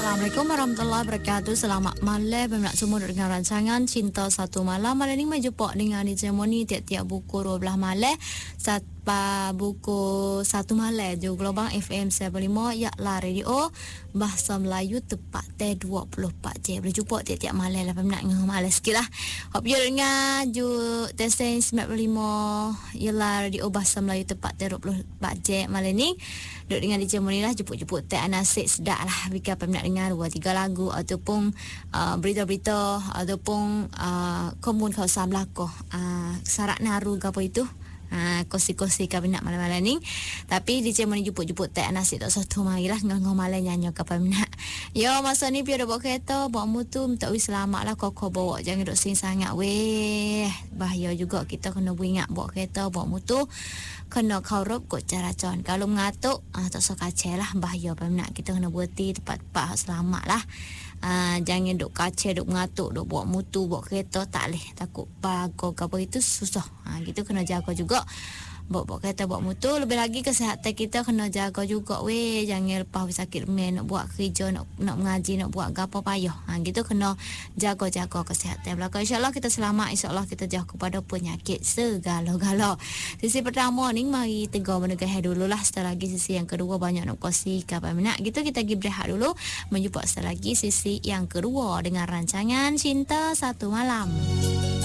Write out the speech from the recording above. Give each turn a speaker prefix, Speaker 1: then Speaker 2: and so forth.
Speaker 1: Assalamualaikum warahmatullahi wabarakatuh. Selamat malam peminat semua dengan rancangan Cinta Satu Malam. Malam ni mai jumpa dengan DJ Moni tiap-tiap buku 12 malam sampai buku 1 malam di Gelombang FM 75 yaklah radio bahasa Melayu tepat 24 jam. Boleh jumpa tiap-tiap malam lah peminat dengan malam sikit lah. Hop you dengar ju Testing 95 ialah radio bahasa Melayu tepat 24 jam malam ni. Duduk dengan DJ Moni lah, jemput-jemput teh anasik sedap lah bika peminat dengar 2-3 lagu ataupun berita-berita ataupun komun kawasan belakang sarak naru ke apa itu kosi-kosi ke peminat malam-malam ni. Tapi DJ Moni jemput-jemput teh anasik tak satu mari lah ngah malam nyanyi ke peminat. Yo masa ni biar bawa kereta bawa motor minta wis selamat lah kau bawa jangan duk sing sangat weh bahaya juga kita kena beringat bawa kereta bawa motor kena kaurup kot cara con. Kalau mengatuk tak so kacau lah bahaya peminat. Kita kena berhenti tempat-tempat selamat lah. Jangan duk kacau duk mengatuk duk bawa motor bawa kereta tak leh takut bago ke apa itu susah. Kita kena jaga juga bawa kereta bawa motor. Lebih lagi kesihatan kita kena jaga juga weh. Jangan lepas sakit main nak buat kerja nak mengaji nak buat apa payah. Kita kena jaga-jaga kesihatan belakang. InsyaAllah kita selamat, InsyaAllah kita jauh kepada penyakit segala-gala. Sisi pertama ni mari tegur menegah dulu lah. Setelah lagi sisi yang kedua banyak nak kongsi kabar minat gitu. Kita pergi berehat dulu. Menjumpa setelah lagi sisi yang kedua dengan rancangan Cinta Satu Malam.